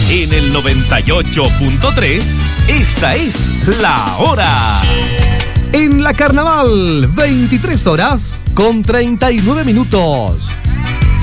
En el 98.3, esta es La Hora. En la Carnaval, 23 horas con 39 minutos.